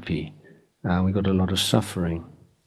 happy. We've got a lot of suffering.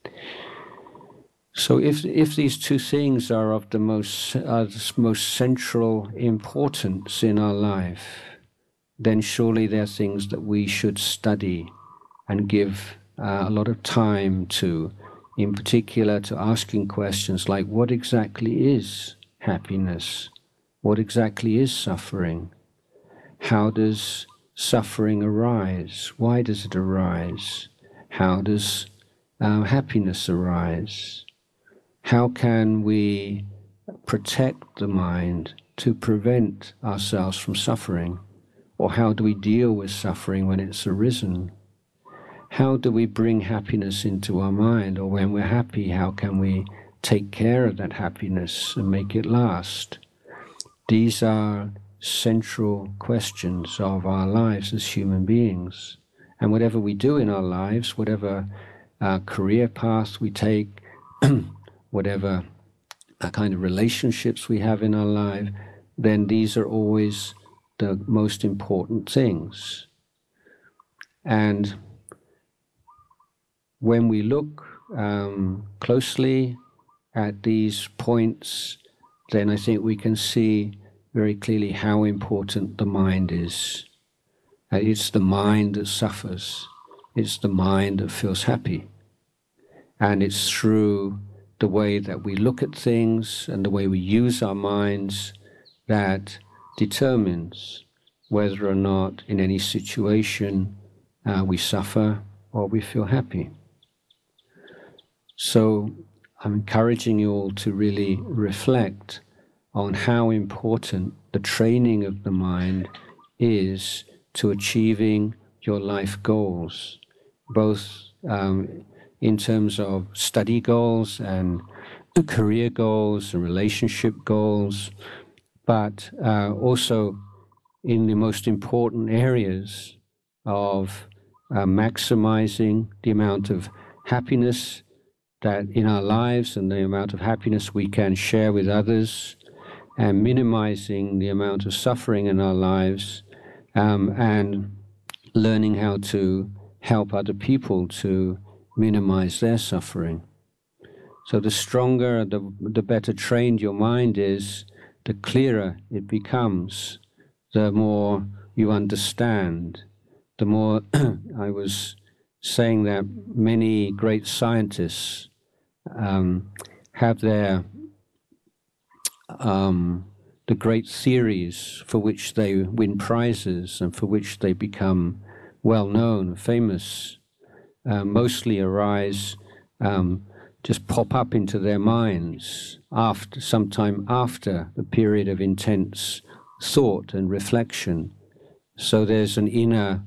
So if these two things are of the most central importance in our life, then surely they're things that we should study and give a lot of time to, in particular to asking questions like, what exactly is happiness? What exactly is suffering? How does suffering arise? Why does it arise? How does happiness arise? How can we protect the mind to prevent ourselves from suffering? Or how do we deal with suffering when it's arisen? How do we bring happiness into our mind? Or when we're happy, how can we take care of that happiness and make it last? These are central questions of our lives as human beings. And whatever we do in our lives, whatever career path we take, whatever kind of relationships we have in our life, then these are always the most important things. And when we look closely at these points, then I think we can see very clearly how important the mind is. It's the mind that suffers. It's the mind that feels happy. And it's through the way that we look at things and the way we use our minds that determines whether or not in any situation we suffer or we feel happy. So I'm encouraging you all to really reflect on how important the training of the mind is to achieving your life goals, both in terms of study goals and career goals and relationship goals, but also in the most important areas of maximizing the amount of happiness that in our lives and the amount of happiness we can share with others, and minimizing the amount of suffering in our lives, and learning how to help other people to minimize their suffering. So the stronger, the better trained your mind is, the clearer it becomes, the more you understand, the more I was saying that many great scientists have their the great theories for which they win prizes and for which they become well known, famous, mostly arise, just pop up into their minds sometime after the period of intense thought and reflection. So there's an inner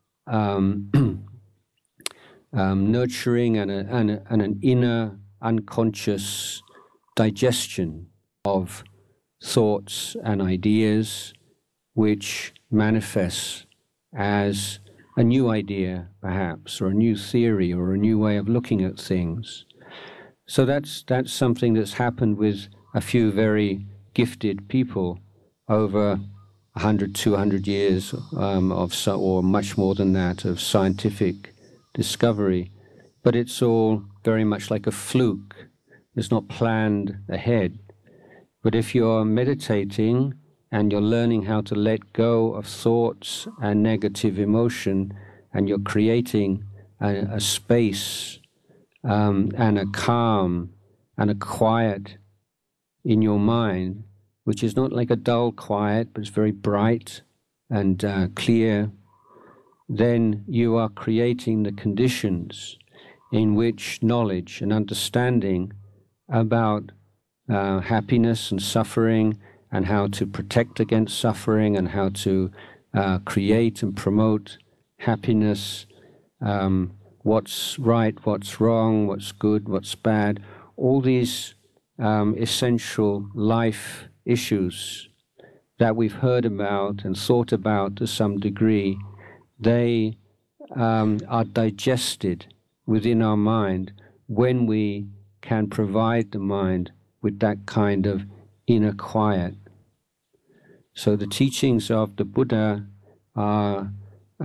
nurturing and an inner unconscious digestion of thoughts and ideas which manifests as a new idea, perhaps, or a new theory, or a new way of looking at things. So that's something that's happened with a few very gifted people over 100, 200 years or much more than that, of scientific discovery. But it's all very much like a fluke. It's not planned ahead. But if you're meditating and you're learning how to let go of thoughts and negative emotion, and you're creating a space and a calm and a quiet in your mind, which is not like a dull quiet, but it's very bright and clear, then you are creating the conditions in which knowledge and understanding about happiness and suffering, and how to protect against suffering, and how to create and promote happiness, what's right, what's wrong, what's good, what's bad, all these essential life issues that we've heard about and thought about to some degree, they are digested within our mind when we can provide the mind with that kind of inner quiet. So the teachings of the Buddha are